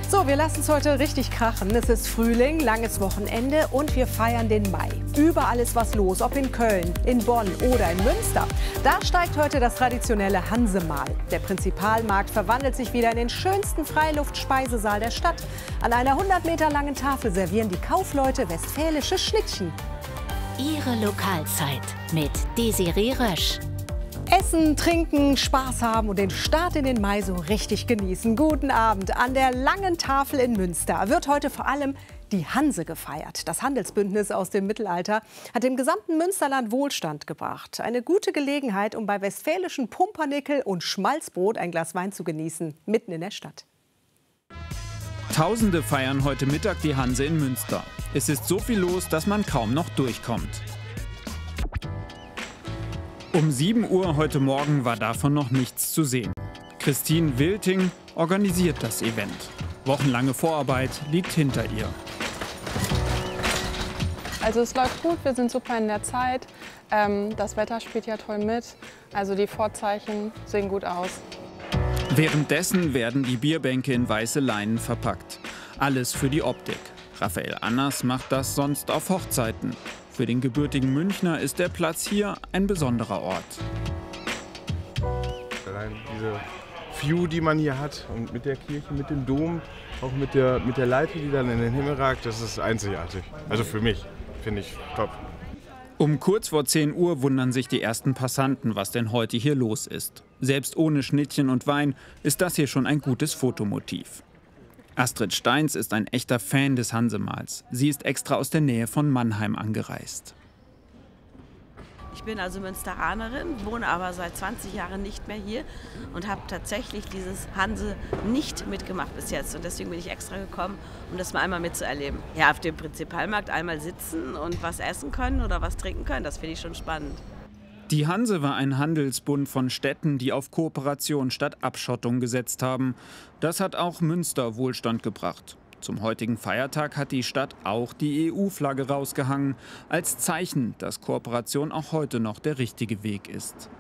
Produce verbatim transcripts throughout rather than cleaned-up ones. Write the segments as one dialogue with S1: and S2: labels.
S1: So, wir lassen es heute richtig krachen. Es ist Frühling, langes Wochenende und wir feiern den Mai. Überall ist was los, ob in Köln, in Bonn oder in Münster. Da steigt heute das traditionelle Hansemahl. Der Prinzipalmarkt verwandelt sich wieder in den schönsten Freiluftspeisesaal der Stadt. An einer hundert Meter langen Tafel servieren die Kaufleute westfälische Schnittchen.
S2: Ihre Lokalzeit mit Desiree Rösch.
S1: Essen, trinken, Spaß haben und den Start in den Mai so richtig genießen. Guten Abend. An der langen Tafel in Münster wird heute vor allem die Hanse gefeiert. Das Handelsbündnis aus dem Mittelalter hat dem gesamten Münsterland Wohlstand gebracht. Eine gute Gelegenheit, um bei westfälischen Pumpernickel und Schmalzbrot ein Glas Wein zu genießen, mitten in der Stadt.
S3: Tausende feiern heute Mittag die Hanse in Münster. Es ist so viel los, dass man kaum noch durchkommt. Um sieben Uhr heute Morgen war davon noch nichts zu sehen. Christine Wilting organisiert das Event. Wochenlange Vorarbeit liegt hinter ihr.
S4: Also es läuft gut, wir sind super in der Zeit. Ähm, das Wetter spielt ja toll mit. Also die Vorzeichen sehen gut aus.
S3: Währenddessen werden die Bierbänke in weiße Leinen verpackt. Alles für die Optik. Raphael Anners macht das sonst auf Hochzeiten. Für den gebürtigen Münchner ist der Platz hier ein besonderer Ort.
S5: Allein diese View, die man hier hat und mit der Kirche, mit dem Dom, auch mit der, mit der Leiter, die dann in den Himmel ragt, das ist einzigartig. Also für mich, finde ich top.
S3: Um kurz vor zehn Uhr wundern sich die ersten Passanten, was denn heute hier los ist. Selbst ohne Schnittchen und Wein ist das hier schon ein gutes Fotomotiv. Astrid Steins ist ein echter Fan des Hansemahls. Sie ist extra aus der Nähe von Mannheim angereist.
S6: Ich bin also Münsteranerin, wohne aber seit zwanzig Jahren nicht mehr hier und habe tatsächlich dieses Hanse nicht mitgemacht bis jetzt. Und deswegen bin ich extra gekommen, um das mal einmal mitzuerleben. Ja, auf dem Prinzipalmarkt einmal sitzen und was essen können oder was trinken können, das finde ich schon spannend.
S3: Die Hanse war ein Handelsbund von Städten, die auf Kooperation statt Abschottung gesetzt haben. Das hat auch Münster Wohlstand gebracht. Zum heutigen Feiertag hat die Stadt auch die E U-Flagge rausgehangen, als Zeichen, dass Kooperation auch heute noch der richtige Weg ist.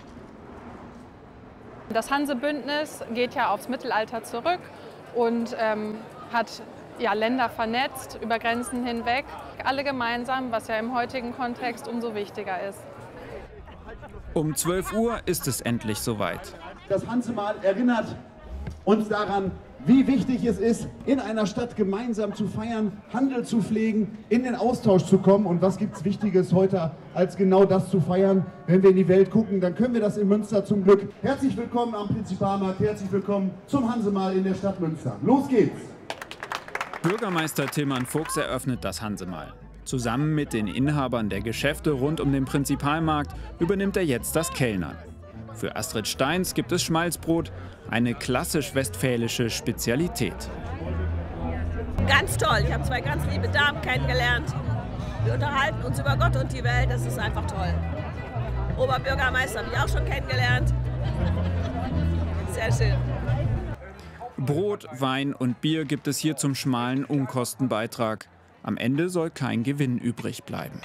S4: Das Hansebündnis geht ja aufs Mittelalter zurück und ähm, hat ja, Länder vernetzt, über Grenzen hinweg. Alle gemeinsam, was ja im heutigen Kontext umso wichtiger ist.
S3: Um zwölf Uhr ist es endlich soweit.
S7: Das Hansemahl erinnert uns daran, wie wichtig es ist, in einer Stadt gemeinsam zu feiern, Handel zu pflegen, in den Austausch zu kommen. Und was gibt es Wichtiges heute, als genau das zu feiern? Wenn wir in die Welt gucken, dann können wir das in Münster zum Glück. Herzlich willkommen am Prinzipalmarkt, herzlich willkommen zum Hansemahl in der Stadt Münster. Los geht's!
S3: Bürgermeister Tilman Fuchs eröffnet das Hansemahl. Zusammen mit den Inhabern der Geschäfte rund um den Prinzipalmarkt übernimmt er jetzt das Kellnern. Für Astrid Steins gibt es Schmalzbrot, eine klassisch westfälische Spezialität.
S6: Ganz toll, ich habe zwei ganz liebe Damen kennengelernt. Wir unterhalten uns über Gott und die Welt, das ist einfach toll. Oberbürgermeister habe ich auch schon kennengelernt. Sehr schön.
S3: Brot, Wein und Bier gibt es hier zum schmalen Unkostenbeitrag. Am Ende soll kein Gewinn übrig bleiben.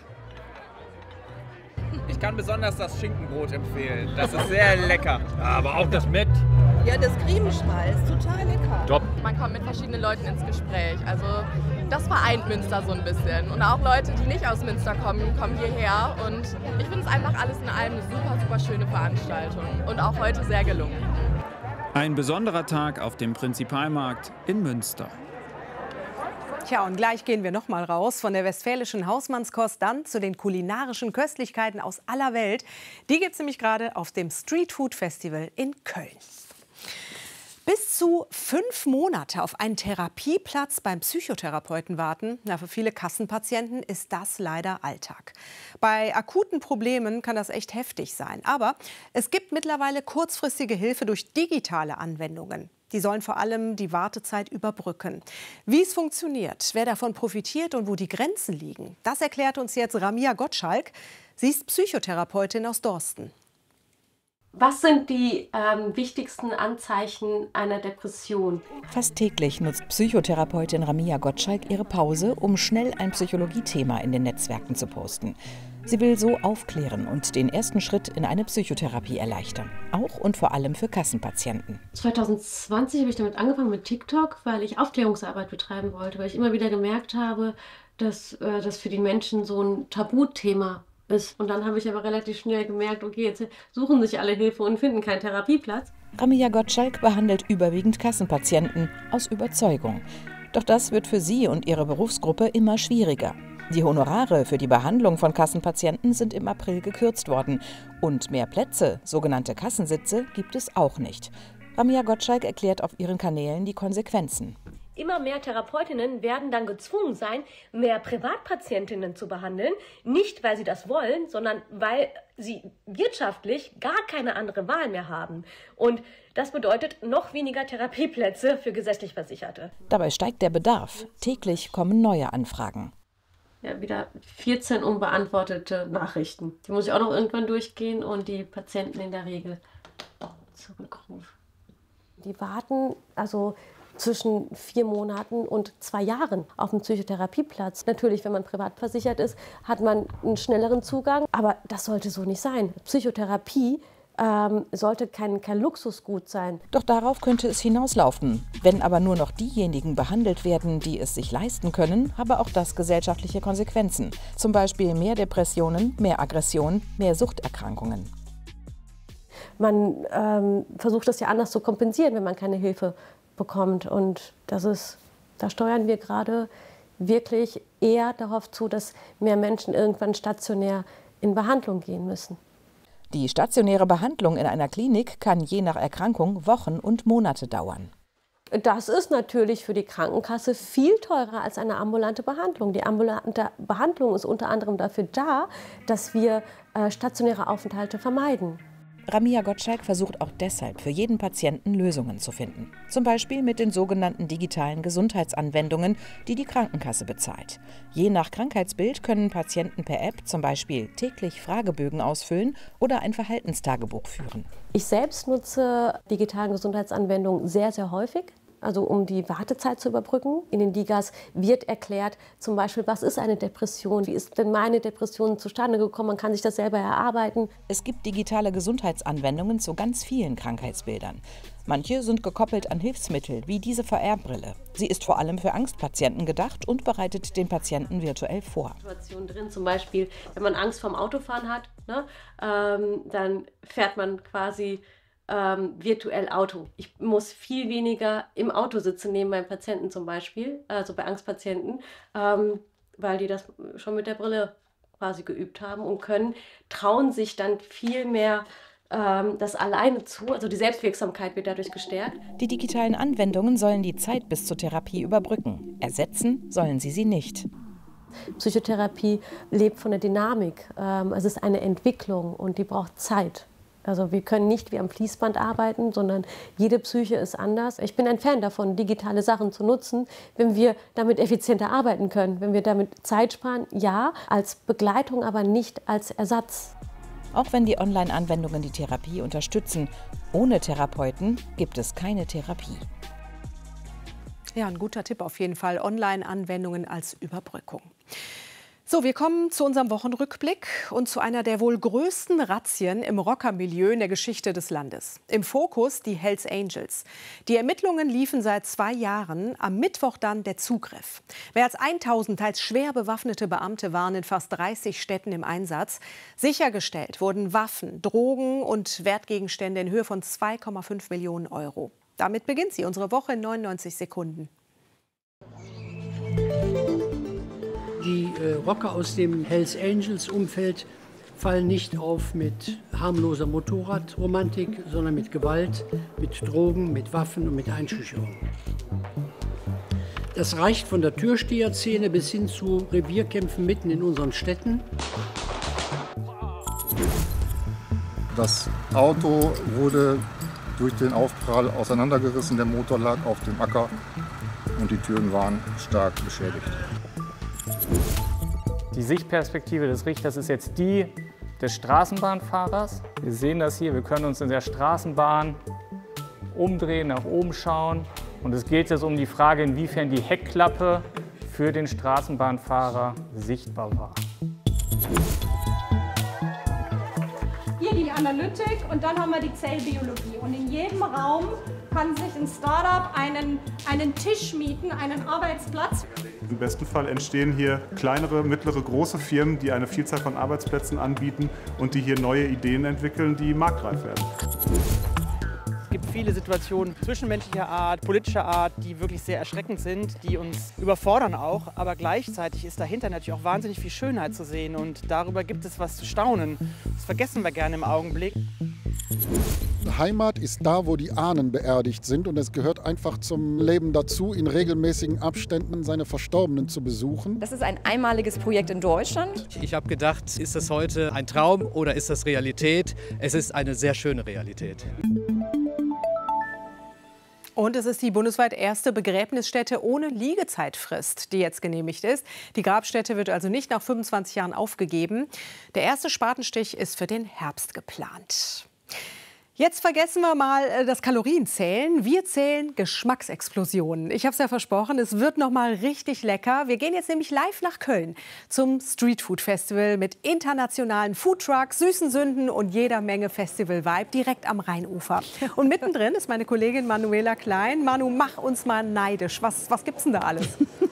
S8: Ich kann besonders das Schinkenbrot empfehlen. Das ist sehr lecker.
S9: Aber auch das Mett.
S10: Ja, das Griemenschmalz, total lecker.
S9: Top.
S11: Man kommt mit verschiedenen Leuten ins Gespräch. Also das vereint Münster so ein bisschen. Und auch Leute, die nicht aus Münster kommen, kommen hierher. Und ich finde es einfach alles in allem eine super, super schöne Veranstaltung. Und auch heute sehr gelungen.
S3: Ein besonderer Tag auf dem Prinzipalmarkt in Münster.
S1: Tja, und gleich gehen wir noch mal raus von der westfälischen Hausmannskost dann zu den kulinarischen Köstlichkeiten aus aller Welt. Die gibt es nämlich gerade auf dem Street Food Festival in Köln. Bis zu fünf Monate auf einen Therapieplatz beim Psychotherapeuten warten, na, für viele Kassenpatienten ist das leider Alltag. Bei akuten Problemen kann das echt heftig sein. Aber es gibt mittlerweile kurzfristige Hilfe durch digitale Anwendungen. Die sollen vor allem die Wartezeit überbrücken. Wie es funktioniert, wer davon profitiert und wo die Grenzen liegen, das erklärt uns jetzt Ramia Gottschalk. Sie ist Psychotherapeutin aus Dorsten.
S12: Was sind die ähm, wichtigsten Anzeichen einer Depression?
S13: Fast täglich nutzt Psychotherapeutin Ramia Gottschalk ihre Pause, um schnell ein Psychologiethema in den Netzwerken zu posten.
S9: Sie will so aufklären und den ersten Schritt in eine Psychotherapie erleichtern. Auch und vor allem für Kassenpatienten.
S12: zwanzig zwanzig habe ich damit angefangen mit TikTok, weil ich Aufklärungsarbeit betreiben wollte, weil ich immer wieder gemerkt habe, dass äh, das für die Menschen so ein Tabuthema ist. Und dann habe ich aber relativ schnell gemerkt, okay, jetzt suchen sich alle Hilfe und finden keinen Therapieplatz.
S9: Ramia Gottschalk behandelt überwiegend Kassenpatienten aus Überzeugung. Doch das wird für sie und ihre Berufsgruppe immer schwieriger. Die Honorare für die Behandlung von Kassenpatienten sind im April gekürzt worden. Und mehr Plätze, sogenannte Kassensitze, gibt es auch nicht. Ramia Gottschalk erklärt auf ihren Kanälen die Konsequenzen.
S13: Immer mehr Therapeutinnen werden dann gezwungen sein, mehr Privatpatientinnen zu behandeln. Nicht, weil sie das wollen, sondern weil sie wirtschaftlich gar keine andere Wahl mehr haben. Und das bedeutet noch weniger Therapieplätze für gesetzlich Versicherte.
S9: Dabei steigt der Bedarf. Täglich kommen neue Anfragen.
S12: Ja, wieder vierzehn unbeantwortete Nachrichten. Die muss ich auch noch irgendwann durchgehen und die Patienten in der Regel auch zurückrufen. Die warten also zwischen vier Monaten und zwei Jahren auf einen Psychotherapieplatz. Natürlich, wenn man privat versichert ist, hat man einen schnelleren Zugang, aber das sollte so nicht sein. Psychotherapie Ähm, sollte kein, kein Luxusgut sein.
S9: Doch darauf könnte es hinauslaufen. Wenn aber nur noch diejenigen behandelt werden, die es sich leisten können, habe auch das gesellschaftliche Konsequenzen. Zum Beispiel mehr Depressionen, mehr Aggression, mehr Suchterkrankungen.
S12: Man ähm, versucht das ja anders zu kompensieren, wenn man keine Hilfe bekommt. Und das ist, da steuern wir gerade wirklich eher darauf zu, dass mehr Menschen irgendwann stationär in Behandlung gehen müssen.
S9: Die stationäre Behandlung in einer Klinik kann je nach Erkrankung Wochen und Monate dauern.
S12: Das ist natürlich für die Krankenkasse viel teurer als eine ambulante Behandlung. Die ambulante Behandlung ist unter anderem dafür da, dass wir äh, stationäre Aufenthalte vermeiden.
S9: Ramia Gottschalk versucht auch deshalb für jeden Patienten Lösungen zu finden. Zum Beispiel mit den sogenannten digitalen Gesundheitsanwendungen, die die Krankenkasse bezahlt. Je nach Krankheitsbild können Patienten per App zum Beispiel täglich Fragebögen ausfüllen oder ein Verhaltenstagebuch führen.
S12: Ich selbst nutze digitalen Gesundheitsanwendungen sehr, sehr häufig. Also um die Wartezeit zu überbrücken. In den Digas wird erklärt, zum Beispiel, was ist eine Depression, wie ist denn meine Depression zustande gekommen, man kann sich das selber erarbeiten.
S9: Es gibt digitale Gesundheitsanwendungen zu ganz vielen Krankheitsbildern. Manche sind gekoppelt an Hilfsmittel, wie diese V R-Brille. Sie ist vor allem für Angstpatienten gedacht und bereitet den Patienten virtuell vor.
S12: Situation drin, zum Beispiel, wenn man Angst vorm Autofahren hat, ne, ähm, dann fährt man quasi Ähm, virtuell Auto. Ich muss viel weniger im Auto sitzen, neben meinem Patienten zum Beispiel, also bei Angstpatienten, ähm, weil die das schon mit der Brille quasi geübt haben und können, trauen sich dann viel mehr ähm, das alleine zu, also die Selbstwirksamkeit wird dadurch gestärkt.
S9: Die digitalen Anwendungen sollen die Zeit bis zur Therapie überbrücken. Ersetzen sollen sie sie nicht.
S12: Psychotherapie lebt von der Dynamik. Ähm, es ist eine Entwicklung und die braucht Zeit. Also wir können nicht wie am Fließband arbeiten, sondern jede Psyche ist anders. Ich bin ein Fan davon, digitale Sachen zu nutzen, wenn wir damit effizienter arbeiten können. Wenn wir damit Zeit sparen, ja, als Begleitung, aber nicht als Ersatz.
S9: Auch wenn die Online-Anwendungen die Therapie unterstützen, ohne Therapeuten gibt es keine Therapie.
S1: Ja, ein guter Tipp auf jeden Fall. Online-Anwendungen als Überbrückung. So, wir kommen zu unserem Wochenrückblick und zu einer der wohl größten Razzien im Rockermilieu in der Geschichte des Landes. Im Fokus die Hells Angels. Die Ermittlungen liefen seit zwei Jahren, am Mittwoch dann der Zugriff. Mehr als tausend teils schwer bewaffnete Beamte waren in fast dreißig Städten im Einsatz. Sichergestellt wurden Waffen, Drogen und Wertgegenstände in Höhe von zwei Komma fünf Millionen Euro. Damit beginnt sie, unsere Woche in neunundneunzig Sekunden.
S14: Die äh, Rocker aus dem Hells Angels Umfeld fallen nicht auf mit harmloser Motorradromantik, sondern mit Gewalt, mit Drogen, mit Waffen und mit Einschüchterung. Das reicht von der Türsteherszene bis hin zu Revierkämpfen mitten in unseren Städten.
S15: Das Auto wurde durch den Aufprall auseinandergerissen, der Motor lag auf dem Acker und die Türen waren stark beschädigt.
S16: Die Sichtperspektive des Richters ist jetzt die des Straßenbahnfahrers. Wir sehen das hier, wir können uns in der Straßenbahn umdrehen, nach oben schauen. Und es geht jetzt um die Frage, inwiefern die Heckklappe für den Straßenbahnfahrer sichtbar war.
S17: die Analytik und dann haben wir die Zellbiologie. Und in jedem Raum kann sich ein Startup einen, einen Tisch mieten, einen Arbeitsplatz.
S18: Im besten Fall entstehen hier kleinere, mittlere, große Firmen, die eine Vielzahl von Arbeitsplätzen anbieten und die hier neue Ideen entwickeln, die marktreif werden.
S19: Es gibt viele Situationen zwischenmenschlicher Art, politischer Art, die wirklich sehr erschreckend sind, die uns überfordern auch. Aber gleichzeitig ist dahinter natürlich auch wahnsinnig viel Schönheit zu sehen und darüber gibt es was zu staunen. Das vergessen wir gerne im Augenblick.
S15: Heimat ist da, wo die Ahnen beerdigt sind und es gehört einfach zum Leben dazu, in regelmäßigen Abständen seine Verstorbenen zu besuchen.
S20: Das ist ein einmaliges Projekt in Deutschland.
S21: Ich habe gedacht, ist das heute ein Traum oder ist das Realität? Es ist eine sehr schöne Realität.
S1: Und es ist die bundesweit erste Begräbnisstätte ohne Liegezeitfrist, die jetzt genehmigt ist. Die Grabstätte wird also nicht nach fünfundzwanzig Jahren aufgegeben. Der erste Spatenstich ist für den Herbst geplant. Jetzt vergessen wir mal das Kalorienzählen. Wir zählen Geschmacksexplosionen. Ich habe es ja versprochen, es wird noch mal richtig lecker. Wir gehen jetzt nämlich live nach Köln zum Streetfood Festival mit internationalen Foodtrucks, süßen Sünden und jeder Menge Festival-Vibe direkt am Rheinufer. Und mittendrin ist meine Kollegin Manuela Klein. Manu, mach uns mal neidisch. Was, was gibt's denn da alles?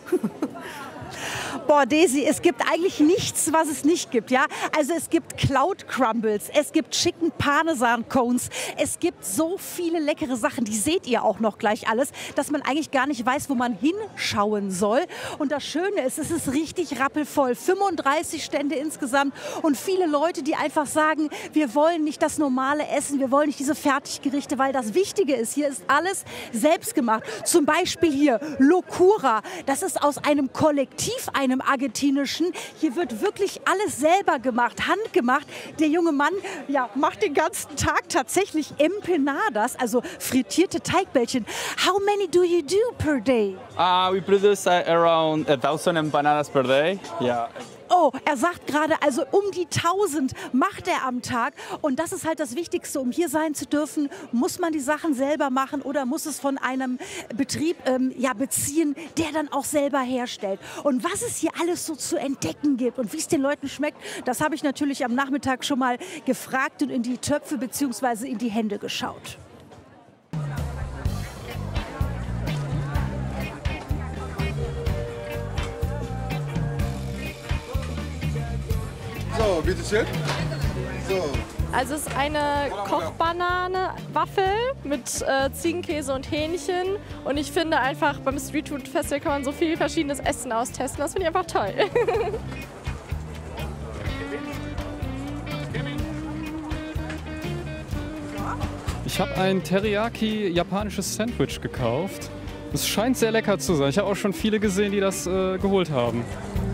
S22: Boah, Daisy, es gibt eigentlich nichts, was es nicht gibt, ja? Also es gibt Cloud Crumbles, es gibt Chicken Parmesan Cones, es gibt so viele leckere Sachen, die seht ihr auch noch gleich alles, dass man eigentlich gar nicht weiß, wo man hinschauen soll. Und das Schöne ist, es ist richtig rappelvoll, fünfunddreißig Stände insgesamt und viele Leute, die einfach sagen, wir wollen nicht das normale Essen, wir wollen nicht diese Fertiggerichte, weil das Wichtige ist, hier ist alles selbst gemacht. Zum Beispiel hier Locura, das ist aus einem Kollektiv, einem argentinischen. Hier wird wirklich alles selber gemacht, handgemacht. Der junge Mann ja, macht den ganzen Tag tatsächlich Empanadas, also frittierte Teigbällchen. How many do you do per day?
S23: Uh, we produce uh, around a thousand empanadas per day. Yeah.
S22: Oh, er sagt gerade, also um die tausend macht er am Tag. Und das ist halt das Wichtigste. Um hier sein zu dürfen, muss man die Sachen selber machen oder muss es von einem Betrieb ähm, ja, beziehen, der dann auch selber herstellt. Und was es hier alles so zu entdecken gibt und wie es den Leuten schmeckt, das habe ich natürlich am Nachmittag schon mal gefragt und in die Töpfe bzw. in die Hände geschaut.
S24: So, bitteschön. So.
S4: Also es ist eine Kochbanane-Waffel mit äh, Ziegenkäse und Hähnchen. Und ich finde einfach, beim Streetfood Festival kann man so viel verschiedenes Essen austesten. Das finde ich einfach toll.
S25: Ich habe ein Teriyaki japanisches Sandwich gekauft. Es scheint sehr lecker zu sein. Ich habe auch schon viele gesehen, die das äh, geholt haben.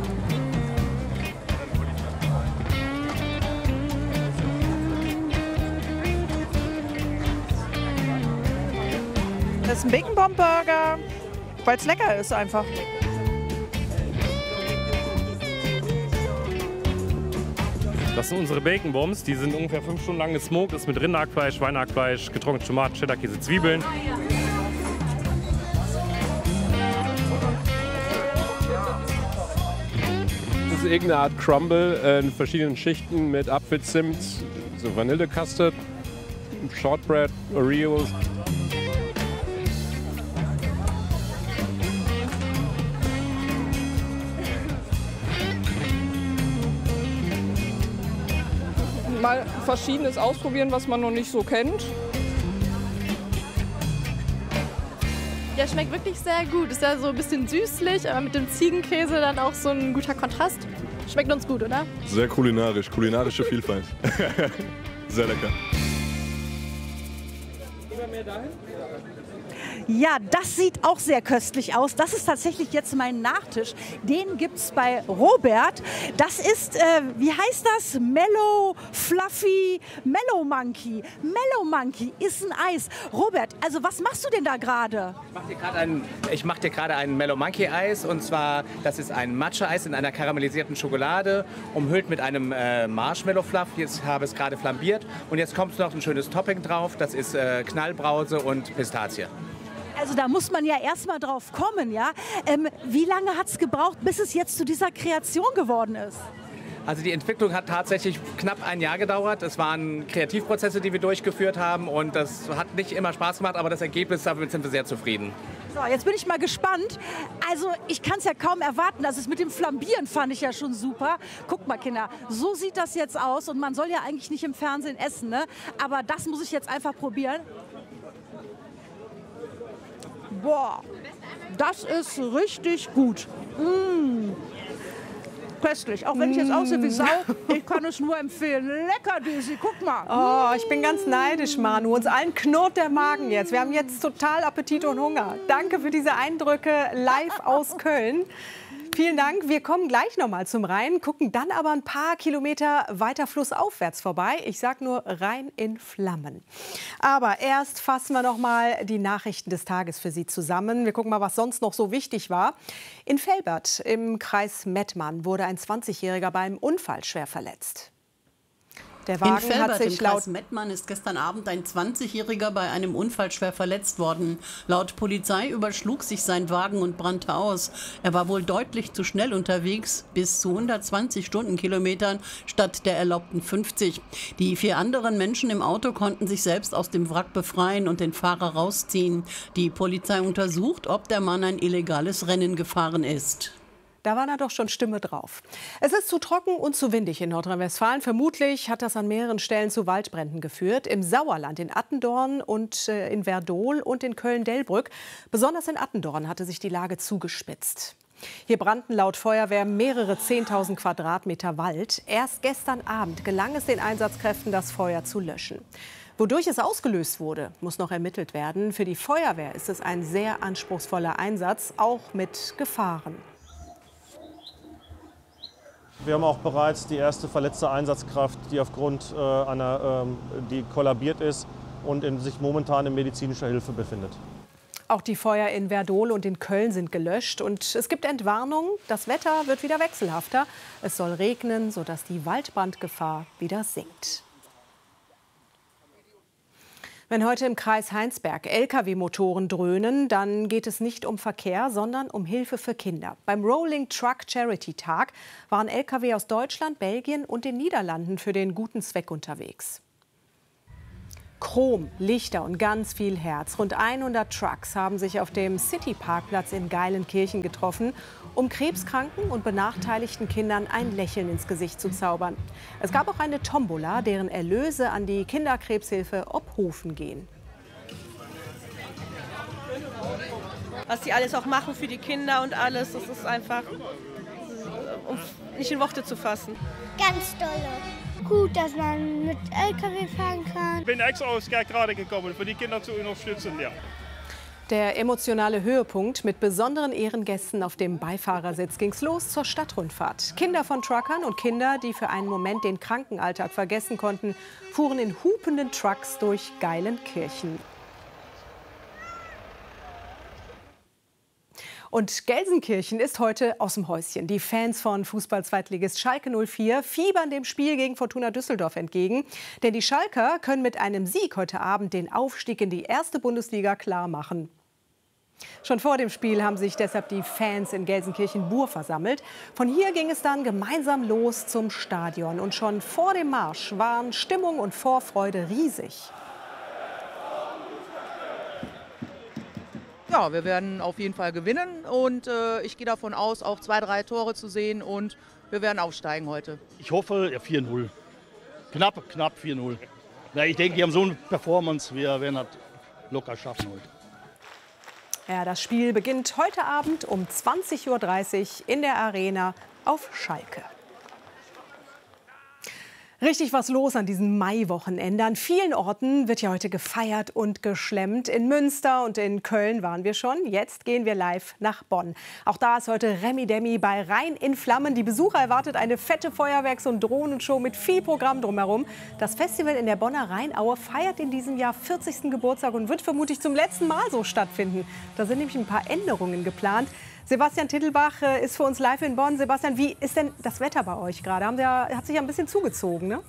S19: Das ist ein Bacon Bomb Burger, weil es lecker ist einfach.
S26: Das sind unsere Bacon Bombs, die sind ungefähr fünf Stunden lang gesmoked, ist mit Rinderhackfleisch, Schweinehackfleisch, getrocknete Tomaten, Cheddar-Käse, Zwiebeln. Das ist irgendeine Art Crumble in verschiedenen Schichten mit Apfelzimt, so Vanille-Custard, Shortbread, Oreos.
S27: Mal Verschiedenes ausprobieren, was man noch nicht so kennt.
S4: Ja, schmeckt wirklich sehr gut. Ist ja so ein bisschen süßlich, aber mit dem Ziegenkäse dann auch so ein guter Kontrast. Schmeckt uns gut, oder?
S28: Sehr kulinarisch, kulinarische Vielfalt. Sehr lecker.
S27: Immer mehr dahin?
S22: Ja, das sieht auch sehr köstlich aus. Das ist tatsächlich jetzt mein Nachtisch. Den gibt es bei Robert. Das ist, äh, wie heißt das? Mellow Fluffy Mellow Monkey. Mellow Monkey ist ein Eis. Robert, also was machst du denn da gerade?
S29: Ich mache dir gerade ein Mellow Monkey Eis. Und zwar, das ist ein Matcha-Eis in einer karamellisierten Schokolade, umhüllt mit einem äh, Marshmallow Fluff. Jetzt habe ich es gerade flambiert. Und jetzt kommt noch ein schönes Topping drauf. Das ist äh, Knallbrause und Pistazie.
S22: Also da muss man ja erst mal drauf kommen, ja. Ähm, wie lange hat es gebraucht, bis es jetzt zu dieser Kreation geworden ist?
S29: Also die Entwicklung hat tatsächlich knapp ein Jahr gedauert. Es waren Kreativprozesse, die wir durchgeführt haben und das hat nicht immer Spaß gemacht, aber das Ergebnis, damit sind wir sehr zufrieden.
S22: So, jetzt bin ich mal gespannt. Also ich kann es ja kaum erwarten. Also das mit dem Flambieren fand ich ja schon super. Guckt mal, Kinder, so sieht das jetzt aus und man soll ja eigentlich nicht im Fernsehen essen, ne? Aber das muss ich jetzt einfach probieren. Boah, das ist richtig gut. Mmh. Köstlich, auch wenn ich jetzt aussehe wie Sau, ich kann es nur empfehlen. Lecker, Desi, guck mal.
S1: Oh, ich bin ganz neidisch, Manu. Uns allen knurrt der Magen jetzt. Wir haben jetzt total Appetit und Hunger. Danke für diese Eindrücke live aus Köln. Vielen Dank. Wir kommen gleich noch mal zum Rhein, gucken dann aber ein paar Kilometer weiter flussaufwärts vorbei. Ich sag nur Rhein in Flammen. Aber erst fassen wir noch mal die Nachrichten des Tages für Sie zusammen. Wir gucken mal, was sonst noch so wichtig war. In Velbert im Kreis Mettmann wurde ein zwanzigjähriger beim Unfall schwer verletzt. Der Wagen
S2: In Velbert
S1: hat sich
S2: im
S1: laut
S2: Kreis Mettmann ist gestern Abend ein zwanzigjähriger bei einem Unfall schwer verletzt worden. Laut Polizei überschlug sich sein Wagen und brannte aus. Er war wohl deutlich zu schnell unterwegs, bis zu hundertzwanzig Stundenkilometern statt der erlaubten fünfzig. Die vier anderen Menschen im Auto konnten sich selbst aus dem Wrack befreien und den Fahrer rausziehen. Die Polizei untersucht, ob der Mann ein illegales Rennen gefahren ist.
S1: Da war da doch schon Stimme drauf. Es ist zu trocken und zu windig in Nordrhein-Westfalen. Vermutlich hat das an mehreren Stellen zu Waldbränden geführt. Im Sauerland, in Attendorn und äh, in Werdohl und in Köln-Delbrück. Besonders in Attendorn hatte sich die Lage zugespitzt. Hier brannten laut Feuerwehr mehrere zehntausend Quadratmeter Wald. Erst gestern Abend gelang es den Einsatzkräften, das Feuer zu löschen. Wodurch es ausgelöst wurde, muss noch ermittelt werden. Für die Feuerwehr ist es ein sehr anspruchsvoller Einsatz, auch mit Gefahren.
S3: Wir haben auch bereits die erste verletzte Einsatzkraft, die aufgrund äh, einer, ähm, die kollabiert ist und in, sich momentan in medizinischer Hilfe befindet.
S1: Auch die Feuer in Werdohl und in Köln sind gelöscht. Und es gibt Entwarnungen, das Wetter wird wieder wechselhafter. Es soll regnen, sodass die Waldbrandgefahr wieder sinkt. Wenn heute im Kreis Heinsberg L K W-Motoren dröhnen, dann geht es nicht um Verkehr, sondern um Hilfe für Kinder. Beim Rolling Truck Charity Tag waren L K W aus Deutschland, Belgien und den Niederlanden für den guten Zweck unterwegs. Chrom, Lichter und ganz viel Herz. Rund hundert Trucks haben sich auf dem City-Parkplatz in Geilenkirchen getroffen, um krebskranken und benachteiligten Kindern ein Lächeln ins Gesicht zu zaubern. Es gab auch eine Tombola, deren Erlöse an die Kinderkrebshilfe Ophofen gehen.
S5: Was die alles auch machen für die Kinder und alles, das ist einfach, um nicht in Worte zu fassen.
S6: Ganz dolle. Gut, dass man mit L K W fahren kann.
S7: Ich bin extra aus gerade gekommen, für die Kinder zu unterstützen. Ja.
S1: Der emotionale Höhepunkt mit besonderen Ehrengästen auf dem Beifahrersitz ging's los zur Stadtrundfahrt. Kinder von Truckern und Kinder, die für einen Moment den Krankenalltag vergessen konnten, fuhren in hupenden Trucks durch Geilenkirchen. Und Gelsenkirchen ist heute aus dem Häuschen. Die Fans von Fußball-Zweitligist Schalke null vier fiebern dem Spiel gegen Fortuna Düsseldorf entgegen. Denn die Schalker können mit einem Sieg heute Abend den Aufstieg in die erste Bundesliga klarmachen. Schon vor dem Spiel haben sich deshalb die Fans in Gelsenkirchen-Bur versammelt. Von hier ging es dann gemeinsam los zum Stadion. Und schon vor dem Marsch waren Stimmung und Vorfreude riesig.
S8: Ja, wir werden auf jeden Fall gewinnen und äh, ich gehe davon aus, auch zwei, drei Tore zu sehen und wir werden aufsteigen heute.
S10: Ich hoffe, ja, vier null. Knapp, knapp vier null. Ja, ich denke, die haben so eine Performance, wir werden das locker schaffen heute.
S1: Ja, das Spiel beginnt heute Abend um zwanzig Uhr dreißig in der Arena auf Schalke. Richtig was los an diesem Maiwochenende. An vielen Orten wird ja heute gefeiert und geschlemmt. In Münster und in Köln waren wir schon. Jetzt gehen wir live nach Bonn. Auch da ist heute Remi Demi bei Rhein in Flammen. Die Besucher erwartet eine fette Feuerwerks- und Drohnenshow mit viel Programm drumherum. Das Festival in der Bonner Rheinaue feiert in diesem Jahr vierzigsten Geburtstag und wird vermutlich zum letzten Mal so stattfinden. Da sind nämlich ein paar Änderungen geplant. Sebastian Tittelbach ist für uns live in Bonn. Sebastian, wie ist denn das Wetter bei euch gerade? Haben der, hat sich ja ein bisschen zugezogen, ne?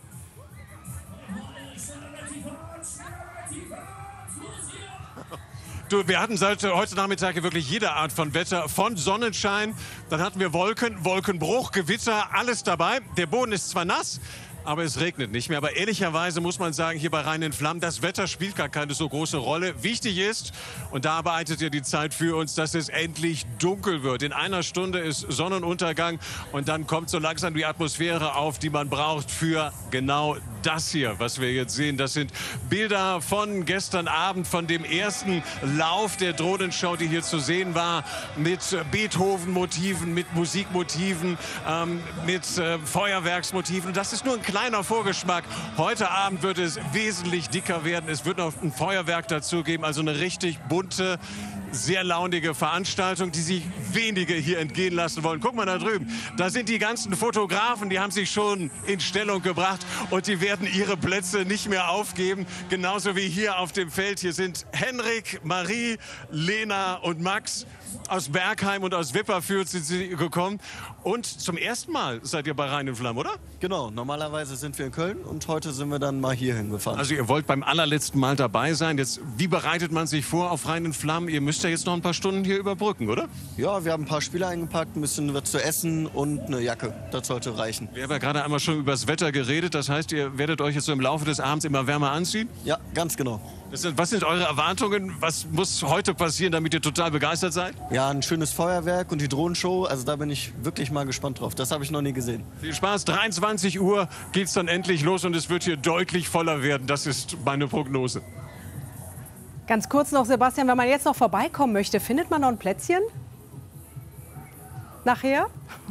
S9: Du, wir hatten seit heute Nachmittag ja wirklich jede Art von Wetter. Von Sonnenschein, dann hatten wir Wolken, Wolkenbruch, Gewitter, alles dabei. Der Boden ist zwar nass, aber es regnet nicht mehr. Aber ehrlicherweise muss man sagen, hier bei Rhein in Flammen, das Wetter spielt gar keine so große Rolle. Wichtig ist, und da arbeitet ja die Zeit für uns, dass es endlich dunkel wird. In einer Stunde ist Sonnenuntergang und dann kommt so langsam die Atmosphäre auf, die man braucht für genau das hier, was wir jetzt sehen. Das sind Bilder von gestern Abend, von dem ersten Lauf der Drohnenshow, die hier zu sehen war, mit Beethoven-Motiven, mit Musikmotiven, ähm, mit äh, Feuerwerksmotiven. Das ist nur ein kleiner Vorgeschmack. Heute Abend wird es wesentlich dicker werden. Es wird noch ein Feuerwerk dazu geben. Also eine richtig bunte, sehr launige Veranstaltung, die sich wenige hier entgehen lassen wollen. Guck mal da drüben. Da sind die ganzen Fotografen, die haben sich schon in Stellung gebracht und die werden ihre Plätze nicht mehr aufgeben. Genauso wie hier auf dem Feld. Hier sind Henrik, Marie, Lena und Max. Aus Bergheim und aus Wipperfürth sind sie gekommen. Und zum ersten Mal seid ihr bei Rhein in Flammen, oder?
S11: Genau, normalerweise sind wir in Köln und heute sind wir dann mal hierhin gefahren.
S9: Also ihr wollt beim allerletzten Mal dabei sein. Jetzt, wie bereitet man sich vor auf Rhein in Flammen? Ihr müsst ja jetzt noch ein paar Stunden hier überbrücken, oder?
S11: Ja, wir haben ein paar Spiele eingepackt, ein bisschen was zu essen und eine Jacke. Das sollte reichen.
S9: Wir haben ja gerade einmal schon über das Wetter geredet. Das heißt, ihr werdet euch jetzt so im Laufe des Abends immer wärmer anziehen?
S11: Ja, ganz genau.
S9: Das sind, was sind eure Erwartungen? Was muss heute passieren, damit ihr total begeistert seid?
S11: Ja, ein schönes Feuerwerk und die Drohnenshow. Also da bin ich wirklich mal gespannt drauf. Das habe ich noch nie gesehen.
S9: Viel Spaß. dreiundzwanzig Uhr geht's dann endlich los und es wird hier deutlich voller werden. Das ist meine Prognose.
S1: Ganz kurz noch, Sebastian, wenn man jetzt noch vorbeikommen möchte, findet man noch ein Plätzchen? Nachher?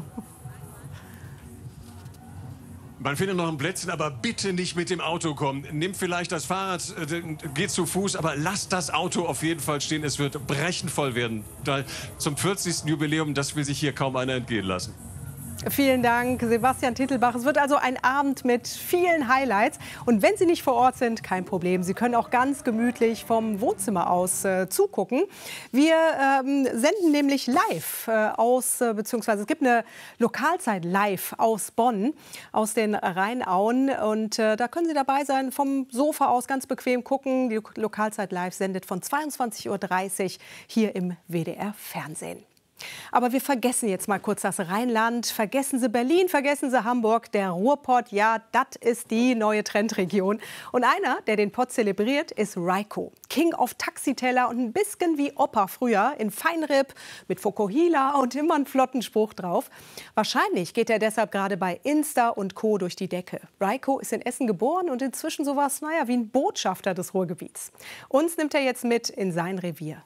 S9: Man findet noch ein Plätzchen, aber bitte nicht mit dem Auto kommen. Nimm vielleicht das Fahrrad, äh, geht zu Fuß, aber lasst das Auto auf jeden Fall stehen. Es wird brechend voll werden. Da zum vierzigsten Jubiläum, das will sich hier kaum einer entgehen lassen.
S1: Vielen Dank, Sebastian Tittelbach. Es wird also ein Abend mit vielen Highlights. Und wenn Sie nicht vor Ort sind, kein Problem. Sie können auch ganz gemütlich vom Wohnzimmer aus äh, zugucken. Wir ähm, senden nämlich live äh, aus, äh, beziehungsweise es gibt eine Lokalzeit live aus Bonn, aus den Rheinauen. Und äh, da können Sie dabei sein, vom Sofa aus ganz bequem gucken. Die Lokalzeit live sendet von zweiundzwanzig Uhr dreißig hier im W D R Fernsehen. Aber wir vergessen jetzt mal kurz das Rheinland, vergessen Sie Berlin, vergessen Sie Hamburg, der Ruhrpott, ja, das ist die neue Trendregion. Und einer, der den Pott zelebriert, ist Reiko. King of Taxiteller und ein bisschen wie Opa früher, in Feinripp, mit Fokuhila und immer einen flotten Spruch drauf. Wahrscheinlich geht er deshalb gerade bei Insta und Co. durch die Decke. Reiko ist in Essen geboren und inzwischen sowas, naja, wie ein Botschafter des Ruhrgebiets. Uns nimmt er jetzt mit in sein Revier.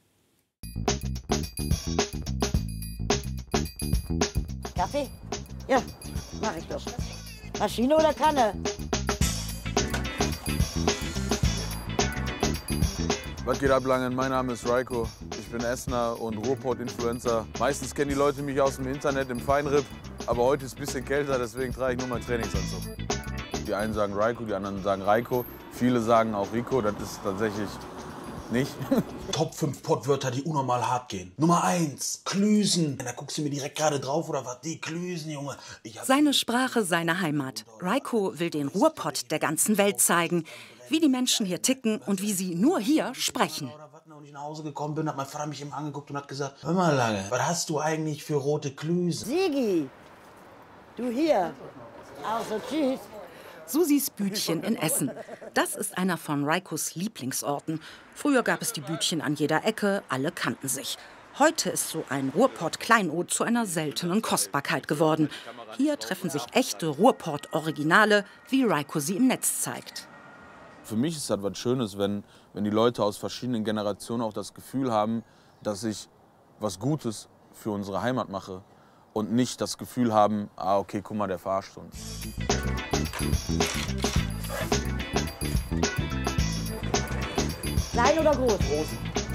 S12: Kaffee? Ja, mach ich doch. Maschine oder Kanne?
S13: Was geht ab, Langen? Mein Name ist Reiko. Ich bin Essener und Ruhrpott-Influencer. Meistens kennen die Leute mich aus dem Internet im Feinripp. Aber heute ist es ein bisschen kälter, deswegen trage ich nur meinen Trainingsanzug. Die einen sagen Reiko, die anderen sagen Reiko. Viele sagen auch Rico, das ist tatsächlich nicht.
S14: Top fünf Pottwörter, die unnormal hart gehen. Nummer eins, Klüsen. Da guckst du mir direkt gerade drauf, oder was? Die Klüsen, Junge.
S15: Seine Sprache, seine Heimat. Reiko will den Ruhrpott der ganzen Welt zeigen. Wie die Menschen hier ticken und wie sie nur hier sprechen.
S14: Als ich nach Hause gekommen bin, hat mein Vater mich immer angeguckt und hat gesagt, hör mal, Lange, was hast du eigentlich für rote Klüsen?
S12: Sigi, du hier. Also tschüss.
S15: Susis Bütchen in Essen. Das ist einer von Reikos Lieblingsorten. Früher gab es die Bütchen an jeder Ecke, alle kannten sich. Heute ist so ein Ruhrpott-Kleinod zu einer seltenen Kostbarkeit geworden. Hier treffen sich echte Ruhrpott-Originale, wie Reiko sie im Netz zeigt.
S13: Für mich ist das was Schönes, wenn, wenn die Leute aus verschiedenen Generationen auch das Gefühl haben, dass ich was Gutes für unsere Heimat mache. Und nicht das Gefühl haben, ah, okay, guck mal, der verarscht uns.
S12: Klein oder groß?
S14: Groß.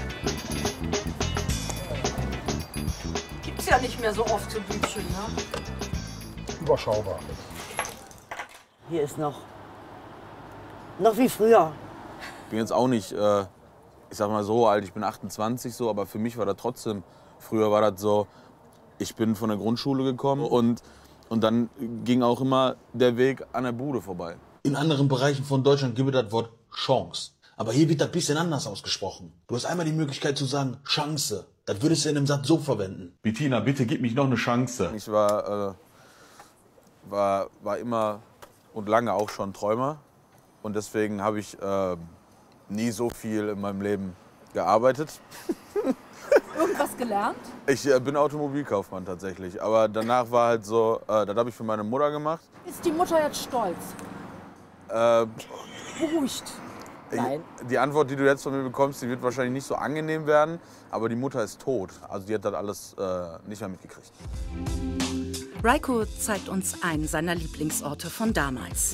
S12: Gibt's ja nicht mehr so oft so Bütchen, ne?
S14: Überschaubar.
S12: Hier ist noch, noch wie früher.
S13: Ich bin jetzt auch nicht, äh, ich sag mal so alt, ich bin achtundzwanzig so, aber für mich war das trotzdem, früher war das so, ich bin von der Grundschule gekommen und, und dann ging auch immer der Weg an der Bude vorbei.
S14: In anderen Bereichen von Deutschland gibt es das Wort Chance. Aber hier wird das ein bisschen anders ausgesprochen. Du hast einmal die Möglichkeit zu sagen, Chance. Das würdest du in einem Satz so verwenden.
S28: Bettina, bitte gib mich noch eine Chance.
S13: Ich war, äh, war, war immer und lange auch schon Träumer. Und deswegen habe ich äh, nie so viel in meinem Leben gearbeitet.
S22: Irgendwas gelernt?
S13: Ich äh, bin Automobilkaufmann tatsächlich. Aber danach war halt so, äh, das habe ich für meine Mutter gemacht.
S22: Ist die Mutter jetzt stolz?
S13: Äh,
S22: Beruhigt. Nein.
S13: Die Antwort, die du jetzt von mir bekommst, die wird wahrscheinlich nicht so angenehm werden. Aber die Mutter ist tot. Also die hat das alles äh, nicht mehr mitgekriegt.
S15: Raiko zeigt uns einen seiner Lieblingsorte von damals.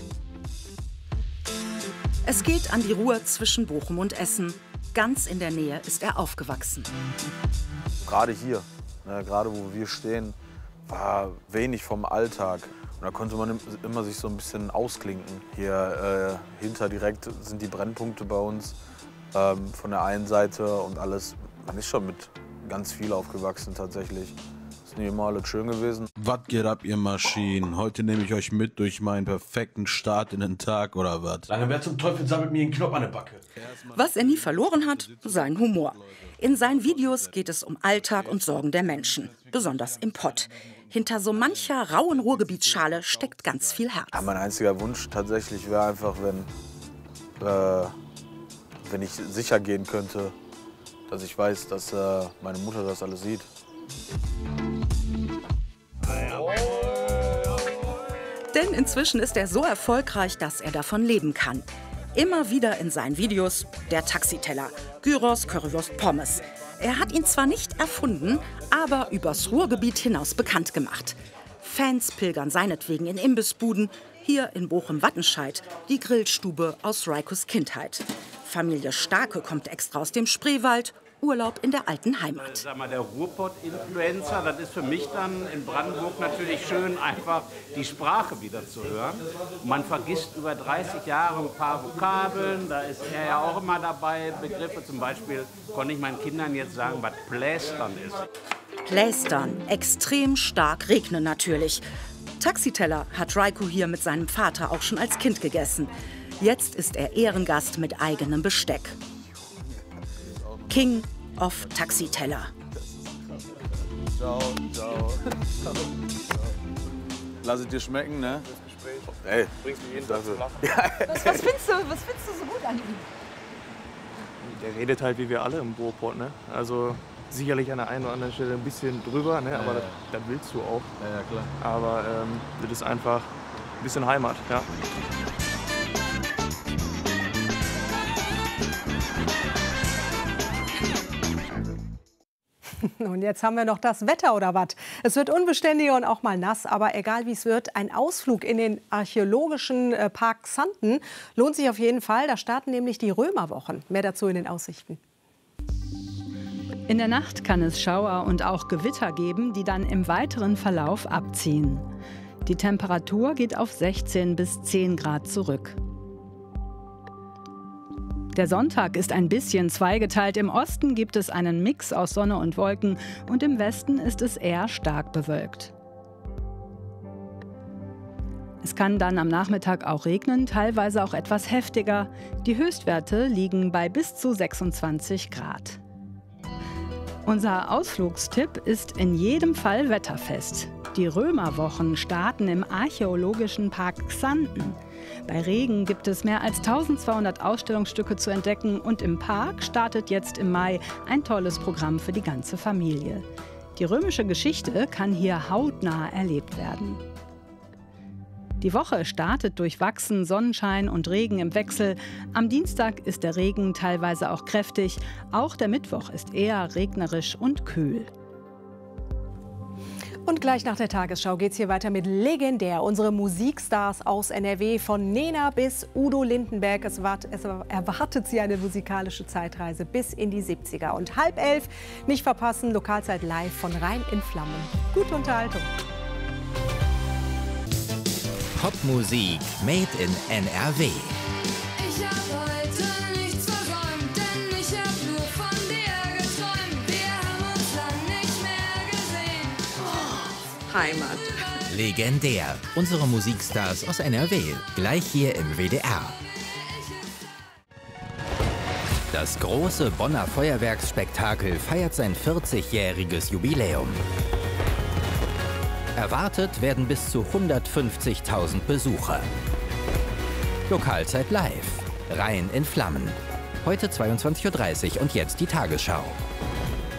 S15: Es geht an die Ruhr zwischen Bochum und Essen. Ganz in der Nähe ist er aufgewachsen.
S13: Gerade hier, ne, gerade wo wir stehen, war wenig vom Alltag. Und da konnte man immer sich so ein bisschen ausklinken. Hier äh, hinter direkt sind die Brennpunkte bei uns ähm, von der einen Seite und alles. Man ist schon mit ganz viel aufgewachsen tatsächlich. Ist nicht immer alles schön gewesen.
S14: Was geht ab, ihr Maschinen? Heute nehme ich euch mit durch meinen perfekten Start in den Tag, oder was? Lange, wer zum Teufel sammelt mir einen Knopf an der Backe?
S15: Was er nie verloren hat, sein Humor. In seinen Videos geht es um Alltag und Sorgen der Menschen, besonders im Pott. Hinter so mancher rauen Ruhrgebietsschale steckt ganz viel Herz.
S13: Ja, mein einziger Wunsch tatsächlich wäre einfach, wenn, äh, wenn ich sicher gehen könnte, dass ich weiß, dass äh, meine Mutter das alles sieht.
S15: Denn inzwischen ist er so erfolgreich, dass er davon leben kann. Immer wieder in seinen Videos der Taxiteller, Gyros, Currywurst, Pommes. Er hat ihn zwar nicht erfunden, aber übers Ruhrgebiet hinaus bekannt gemacht. Fans pilgern seinetwegen in Imbissbuden, hier in Bochum-Wattenscheid, die Grillstube aus Raikos Kindheit. Familie Starke kommt extra aus dem Spreewald, Urlaub in der alten Heimat.
S16: Sag mal, der Ruhrpott-Influencer, das ist für mich dann in Brandenburg natürlich schön, einfach die Sprache wieder zu hören. Man vergisst über dreißig Jahre ein paar Vokabeln, da ist er ja auch immer dabei, Begriffe. Zum Beispiel konnte ich meinen Kindern jetzt sagen, was Plästern ist.
S15: Plästern, extrem stark regnen natürlich. Taxiteller hat Raiko hier mit seinem Vater auch schon als Kind gegessen. Jetzt ist er Ehrengast mit eigenem Besteck. King of Taxiteller.
S13: Ciao, ciao. Lass es dir schmecken, ne? Ey,
S7: bringst du jeden
S13: Tag
S7: zum Lachen.
S22: Was, was, findest du, was findest du so gut an ihm?
S7: Der redet halt wie wir alle im Ruhrpott, ne? Also sicherlich an der einen oder anderen Stelle ein bisschen drüber, ne? Aber ja, ja. Das, das willst du auch.
S13: Ja, ja, klar.
S7: Aber ähm, das ist einfach ein bisschen Heimat, ja.
S1: Und jetzt haben wir noch das Wetter oder was? Es wird unbeständiger und auch mal nass, aber egal wie es wird, ein Ausflug in den archäologischen Park Xanten lohnt sich auf jeden Fall. Da starten nämlich die Römerwochen. Mehr dazu in den Aussichten.
S17: In der Nacht kann es Schauer und auch Gewitter geben, die dann im weiteren Verlauf abziehen. Die Temperatur geht auf sechzehn bis zehn Grad zurück. Der Sonntag ist ein bisschen zweigeteilt. Im Osten gibt es einen Mix aus Sonne und Wolken und im Westen ist es eher stark bewölkt. Es kann dann am Nachmittag auch regnen, teilweise auch etwas heftiger. Die Höchstwerte liegen bei bis zu sechsundzwanzig Grad. Unser Ausflugstipp ist in jedem Fall wetterfest. Die Römerwochen starten im archäologischen Park Xanten. Bei Regen gibt es mehr als eintausendzweihundert Ausstellungsstücke zu entdecken und im Park startet jetzt im Mai ein tolles Programm für die ganze Familie. Die römische Geschichte kann hier hautnah erlebt werden. Die Woche startet durchwachsen, Sonnenschein und Regen im Wechsel. Am Dienstag ist der Regen teilweise auch kräftig. Auch der Mittwoch ist eher regnerisch und kühl.
S1: Und gleich nach der Tagesschau geht es hier weiter mit Legendär. Unsere Musikstars aus N R W, von Nena bis Udo Lindenberg. Es, wart, es erwartet Sie eine musikalische Zeitreise bis in die siebziger. Und halb elf, nicht verpassen, Lokalzeit live von Rhein in Flammen. Gute Unterhaltung.
S18: Popmusik made in N R W.
S19: Ich hab heute nichts versäumt, denn ich hab nur von dir geträumt. Wir haben uns lang nicht mehr gesehen. Oh.
S18: Heimat. Legendär. Unsere Musikstars aus N R W. Gleich hier im W D R. Das große Bonner Feuerwerksspektakel feiert sein vierzigjähriges Jubiläum. Erwartet werden bis zu hundertfünfzigtausend Besucher. Lokalzeit live. Rhein in Flammen. Heute zweiundzwanzig Uhr dreißig und jetzt die Tagesschau.